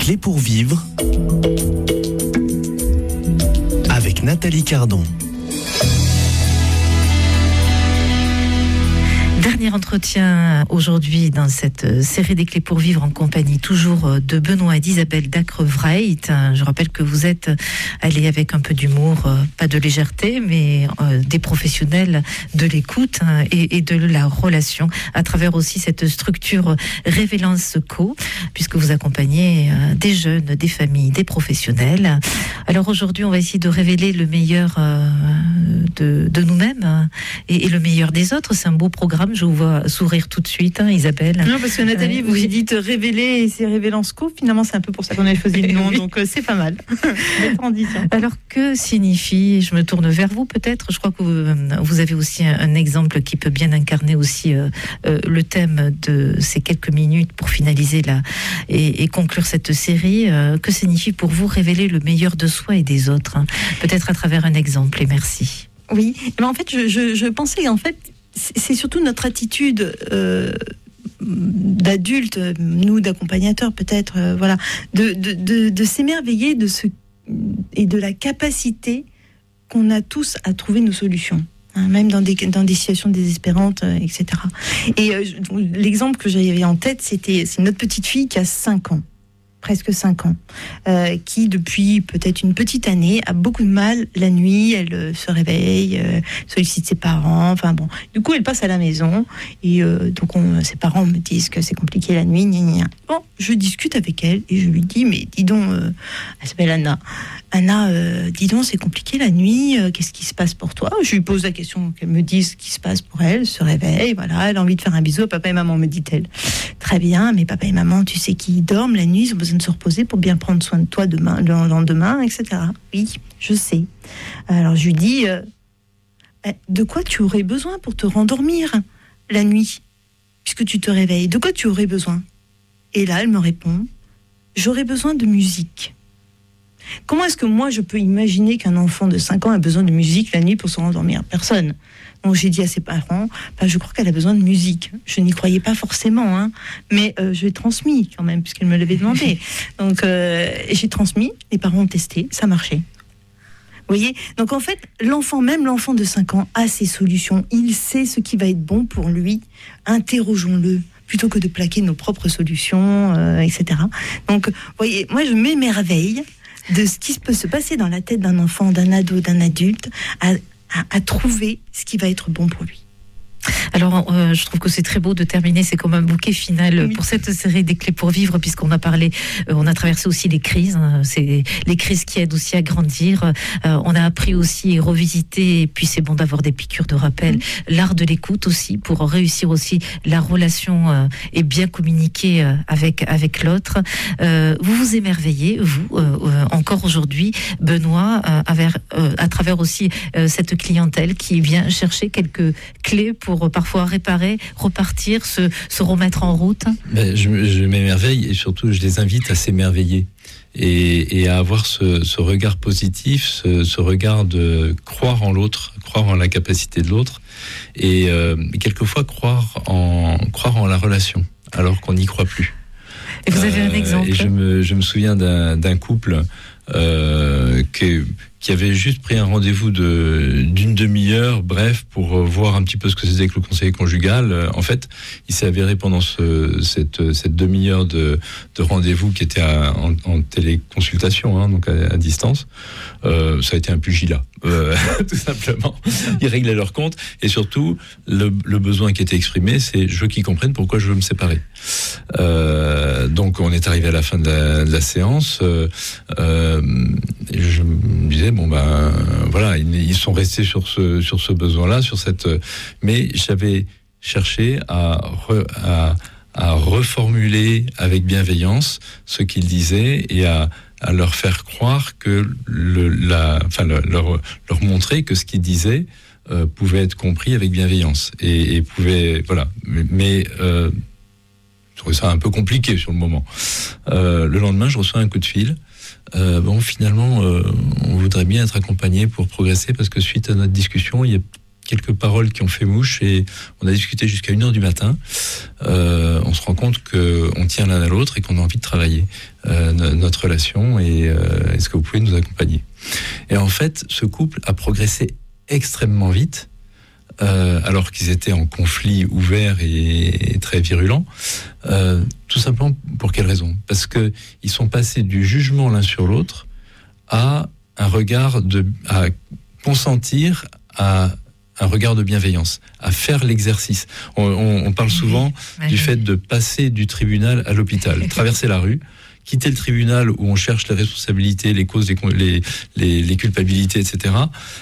clés pour vivre avec Nathalie Cardon. Dernier entretien aujourd'hui dans cette série des clés pour vivre en compagnie toujours de Benoît et d'Isabelle Dacre-Vreit. Je rappelle que vous êtes allés avec un peu d'humour, pas de légèreté, mais des professionnels de l'écoute et de la relation à travers aussi cette structure Révélance Co, puisque vous accompagnez des jeunes, des familles, des professionnels. Alors aujourd'hui, on va essayer de révéler le meilleur de nous-mêmes et le meilleur des autres. C'est un beau programme. Je vous vois sourire tout de suite, Isabelle. Non, parce que Nathalie, vous dites révéler et c'est Révélance Co. Finalement, c'est un peu pour ça qu'on a choisi le nom, donc c'est pas mal. Alors, que signifie, je me tourne vers vous peut-être, je crois que vous avez aussi un exemple qui peut bien incarner aussi le thème de ces quelques minutes pour finaliser et conclure cette série. Que signifie pour vous révéler le meilleur de soi et des autres, peut-être à travers un exemple, et merci. Oui, mais en fait, je pensais, en fait, c'est surtout notre attitude d'adultes, nous d'accompagnateurs peut-être, voilà, de s'émerveiller et de la capacité qu'on a tous à trouver nos solutions, même dans des situations désespérantes, etc. Et l'exemple que j'avais en tête, c'est notre petite fille qui a 5 ans. Presque 5 ans, qui depuis peut-être une petite année a beaucoup de mal la nuit. Elle se réveille, sollicite ses parents. Enfin bon, du coup elle passe à la maison et donc ses parents me disent que c'est compliqué la nuit. Gna gna. Bon, je discute avec elle et je lui dis mais dis donc, elle s'appelle Anna. Anna, dis donc c'est compliqué la nuit. Qu'est-ce qui se passe pour toi? Je lui pose la question qu'elle me dise ce qui se passe pour elle. Elle se réveille, voilà, elle a envie de faire un bisou à papa et maman, me dit-elle. Très bien, mais papa et maman, tu sais qu'ils dorment la nuit, ils ont besoin de se reposer pour bien prendre soin de toi demain, le lendemain, etc. Oui, je sais. Alors je lui dis, de quoi tu aurais besoin pour te rendormir la nuit, puisque tu te réveilles? De quoi tu aurais besoin? Et là, elle me répond, j'aurais besoin de musique. Comment est-ce que moi, je peux imaginer qu'un enfant de 5 ans a besoin de musique la nuit pour se rendormir? Personne. Donc j'ai dit à ses parents, je crois qu'elle a besoin de musique. Je n'y croyais pas forcément, mais je l'ai transmis quand même, puisqu'elle me l'avait demandé. Donc j'ai transmis, les parents ont testé, ça marchait. Vous voyez? Donc en fait, même l'enfant de 5 ans a ses solutions. Il sait ce qui va être bon pour lui. Interrogeons-le, plutôt que de plaquer nos propres solutions, etc. Donc, vous voyez, moi je m'émerveille de ce qui peut se passer dans la tête d'un enfant, d'un ado, d'un adulte, à trouver ce qui va être bon pour lui. Alors, je trouve que c'est très beau de terminer, c'est comme un bouquet final pour cette série des clés pour vivre, puisqu'on a parlé, on a traversé aussi les crises, c'est les crises qui aident aussi à grandir, on a appris aussi et revisité, et puis c'est bon d'avoir des piqûres de rappel, l'art de l'écoute aussi, pour réussir aussi la relation et bien communiquer avec l'autre. Vous vous émerveillez, vous, encore aujourd'hui, Benoît, à travers aussi cette clientèle qui vient chercher quelques clés pour parfois réparer, repartir, se remettre en route. Je m'émerveille et surtout je les invite à s'émerveiller et à avoir ce regard positif, ce regard de croire en l'autre, croire en la capacité de l'autre et quelquefois croire en la relation alors qu'on n'y croit plus. Et vous avez un exemple? Et je me souviens d'un couple qui avait juste pris un rendez-vous d'une demi-heure, bref, pour voir un petit peu ce que c'était que le conseiller conjugal. En fait, il s'est avéré pendant cette demi-heure de rendez-vous qui était en téléconsultation, donc à distance, ça a été un pugilat, tout simplement. Ils réglaient leur compte et surtout, le besoin qui était exprimé, c'est je veux qu'ils comprennent pourquoi je veux me séparer. Donc, on est arrivé à la fin de la séance. Et je me disais voilà, ils sont restés sur ce besoin-là, mais j'avais cherché à reformuler avec bienveillance ce qu'ils disaient et à leur faire croire que leur montrer que ce qu'ils disaient pouvait être compris avec bienveillance et pouvait, voilà, mais je trouvais ça un peu compliqué sur le moment. Le lendemain, je reçois un coup de fil. Finalement, on voudrait bien être accompagné pour progresser parce que suite à notre discussion, il y a quelques paroles qui ont fait mouche et on a discuté jusqu'à 1h du matin. On se rend compte qu'on tient l'un à l'autre et qu'on a envie de travailler notre relation et est-ce que vous pouvez nous accompagner ? Et en fait, ce couple a progressé extrêmement vite, alors qu'ils étaient en conflit ouvert et très virulent. Tout simplement pour quelle raison ? Parce que ils sont passés du jugement l'un sur l'autre à un regard à consentir à un regard de bienveillance, à faire l'exercice. On parle souvent du fait de passer du tribunal à l'hôpital, traverser la rue, quitter le tribunal où on cherche les responsabilités, les causes, les culpabilités, etc.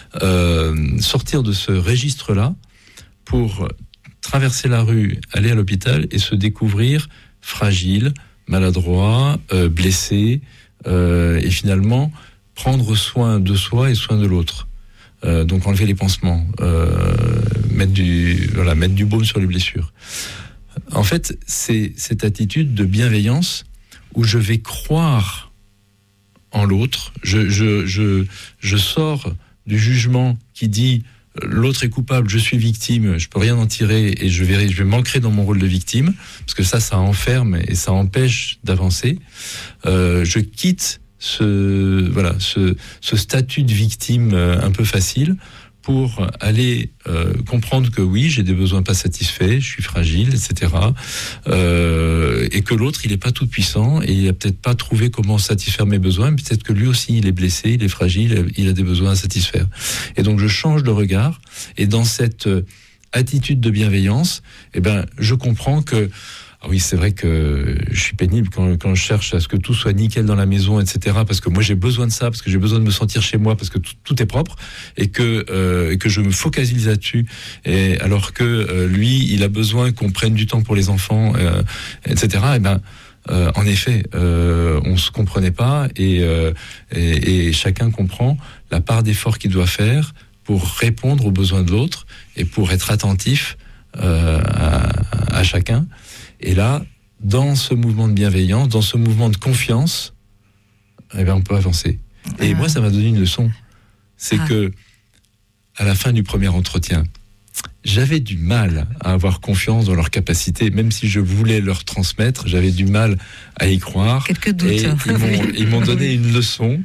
Sortir de ce registre-là pour traverser la rue, aller à l'hôpital et se découvrir fragile, maladroit, blessé, et finalement prendre soin de soi et soin de l'autre. Donc enlever les pansements, mettre du baume sur les blessures. En fait, c'est cette attitude de bienveillance où je vais croire en l'autre. Je sors du jugement qui dit l'autre est coupable, je suis victime, je peux rien en tirer et je vais m'ancrer dans mon rôle de victime parce que ça enferme et ça empêche d'avancer. Je quitte ce statut de victime un peu facile pour aller comprendre que oui, j'ai des besoins pas satisfaits, je suis fragile, etc. Et que l'autre, il est pas tout puissant et il a peut-être pas trouvé comment satisfaire mes besoins, mais peut-être que lui aussi, il est blessé, il est fragile, il a des besoins à satisfaire. Et donc, je change de regard et dans cette attitude de bienveillance, je comprends que ah oui, c'est vrai que je suis pénible quand je cherche à ce que tout soit nickel dans la maison, etc. Parce que moi, j'ai besoin de ça, parce que j'ai besoin de me sentir chez moi, parce que tout est propre, et que je me focalise là-dessus. Et alors que lui, il a besoin qu'on prenne du temps pour les enfants, etc. En effet, on se comprenait pas, et chacun comprend la part d'effort qu'il doit faire pour répondre aux besoins de l'autre et pour être attentif à chacun. Et là, dans ce mouvement de bienveillance, dans ce mouvement de confiance, on peut avancer. Et moi, ça m'a donné une leçon. C'est que, à la fin du premier entretien, j'avais du mal à avoir confiance dans leurs capacités, même si je voulais leur transmettre, j'avais du mal à y croire. Quelques doutes. Et ils m'ont donné une leçon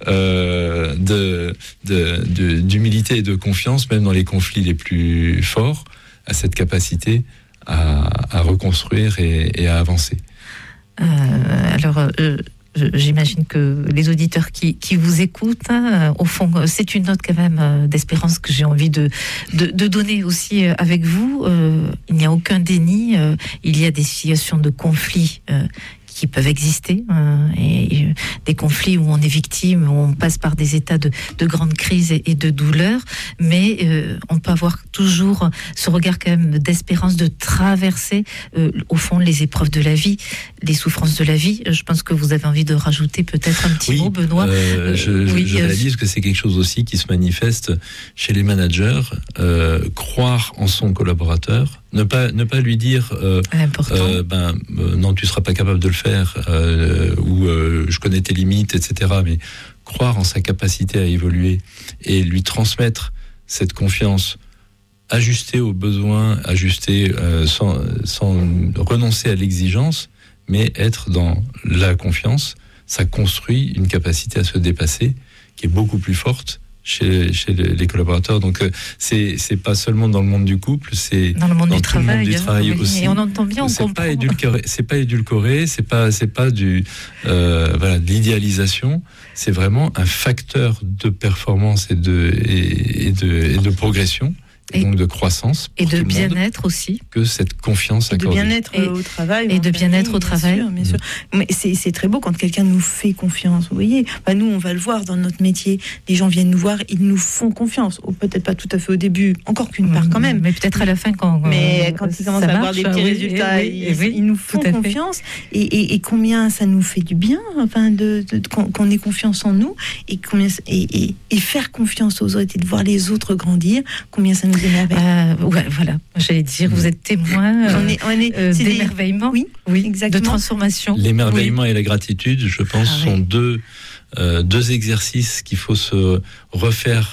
d'humilité et de confiance, même dans les conflits les plus forts, à cette capacité à reconstruire et à avancer. J'imagine que les auditeurs qui vous écoutent, au fond, c'est une note quand même d'espérance que j'ai envie de donner aussi avec vous. Il n'y a aucun déni. Il y a des situations de conflit qui peuvent exister, et des conflits où on est victime, où on passe par des états de grande crise et de douleur, mais on peut avoir toujours ce regard quand même d'espérance de traverser au fond les épreuves de la vie, les souffrances de la vie. Je pense que vous avez envie de rajouter peut-être un petit mot, Benoît. Je réalise que c'est quelque chose aussi qui se manifeste chez les managers, croire en son collaborateur, ne pas lui dire non, tu seras pas capable de le faire, ou je connais tes limites, etc. Mais croire en sa capacité à évoluer et lui transmettre cette confiance, ajuster aux besoins, sans renoncer à l'exigence, mais être dans la confiance, ça construit une capacité à se dépasser qui est beaucoup plus forte chez les collaborateurs. Donc c'est pas seulement dans le monde du couple, c'est dans le monde du travail, aussi. Et on entend bien, c'est pas édulcoré, c'est pas de l'idéalisation, c'est vraiment un facteur de performance et de progression. Et donc de croissance et de bien-être aussi, que cette confiance accordée. De bien-être au travail. Et de bien-être au travail. Bien sûr. Mais c'est très beau quand quelqu'un nous fait confiance. Vous voyez, nous, on va le voir dans notre métier. Les gens viennent nous voir, ils nous font confiance. Peut-être pas tout à fait au début, encore qu'une part quand même. Mais peut-être à la fin, quand ils commencent à avoir des petits résultats, ils nous font confiance. Et combien ça nous fait du bien, qu'on ait confiance en nous, et faire confiance aux autres et de voir les autres grandir, combien ça nous voilà, j'allais dire, vous êtes témoin d'émerveillement, oui, exactement. De transformation. L'émerveillement et la gratitude, je pense, sont deux exercices qu'il faut se refaire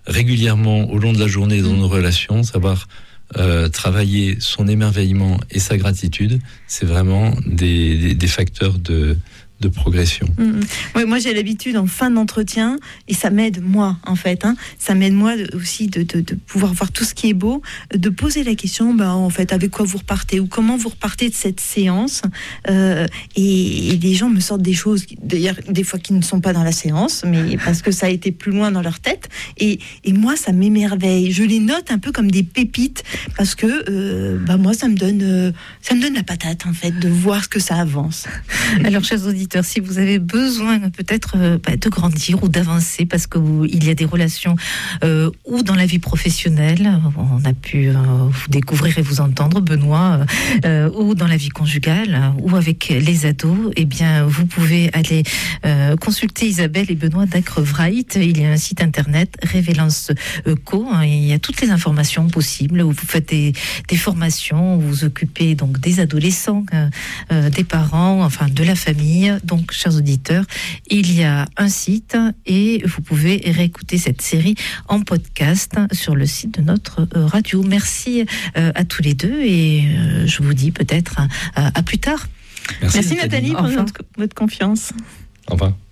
régulièrement au long de la journée dans nos relations, savoir travailler son émerveillement et sa gratitude, c'est vraiment des facteurs de progression. Ouais, moi j'ai l'habitude en fin d'entretien, et ça m'aide moi en fait, ça m'aide moi aussi de pouvoir voir tout ce qui est beau, de poser la question, en fait avec quoi vous repartez ou comment vous repartez de cette séance, et les gens me sortent des choses d'ailleurs des fois qui ne sont pas dans la séance, mais parce que ça a été plus loin dans leur tête, et moi ça m'émerveille, je les note un peu comme des pépites, parce que moi ça me donne la patate en fait de voir ce que ça avance. Alors chers auditeurs, si vous avez besoin peut-être de grandir ou d'avancer, parce qu'il y a des relations ou dans la vie professionnelle, on a pu vous découvrir et vous entendre, Benoît, ou dans la vie conjugale, ou avec les ados, eh bien vous pouvez aller consulter Isabelle et Benoît d'Acrevright. Il y a un site internet, Révélance Co, et il y a toutes les informations possibles, où vous faites des formations, où vous vous occupez donc des adolescents, des parents, enfin de la famille. Donc, chers auditeurs, il y a un site et vous pouvez réécouter cette série en podcast sur le site de notre radio. Merci à tous les deux, et je vous dis peut-être à plus tard. Merci Nathalie pour votre confiance. Au revoir.